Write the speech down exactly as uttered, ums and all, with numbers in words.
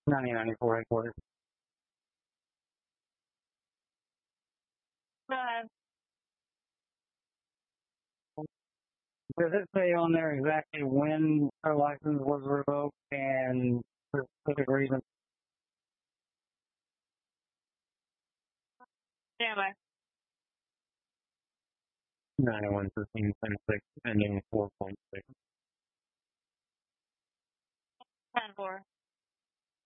ninety ninety-four headquarters. Go ahead. Does it say on there exactly when her license was revoked and for specific reason? Stand by. ninety-one fifteen twenty-six, ending four point six. ten four.